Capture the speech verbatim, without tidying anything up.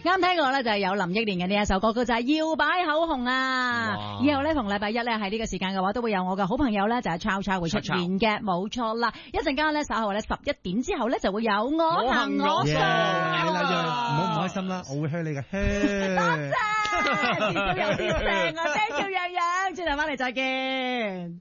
啱聽過咧就係有林憶蓮嘅呢一首歌曲就係要擺口紅啊！以後咧逢禮拜一咧喺呢個時間嘅話都會有我嘅好朋友咧就係抄抄會出現嘅，冇錯啦！一陣間咧稍後咧十一點之後咧就會有我行我素， 係啦，唔好唔開心啦，我會噓你嘅噓。 多謝，至少有啲聲啊 ，thank you 洋洋，轉頭翻嚟再見。